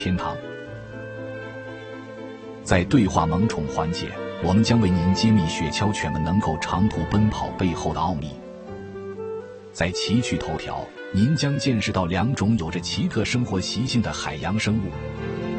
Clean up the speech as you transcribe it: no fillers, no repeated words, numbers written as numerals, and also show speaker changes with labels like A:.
A: 天堂。在对话萌宠环节，我们将为您揭秘雪橇犬们能够长途奔跑背后的奥秘。在奇趣头条，您将见识到2种有着奇特生活习性的海洋生物。